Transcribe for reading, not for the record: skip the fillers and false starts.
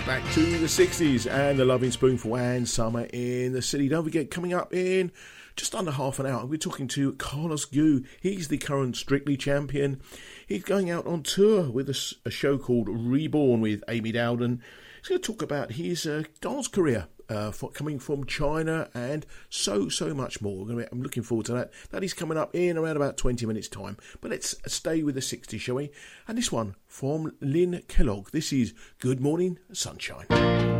Back to the 60s and the Loving Spoonful and Summer in the City. Don't forget, coming up in just under half an hour, we're talking to Carlos Gu. He's the current Strictly champion. He's going out on tour with a show called Reborn with Amy Dowden. He's going to talk about his dance career, coming from China and so much more. I'm looking forward to that. That is coming up in around about 20 minutes' time. But let's stay with the 60s, shall we? And this one from Lynn Kellogg. This is Good Morning Sunshine.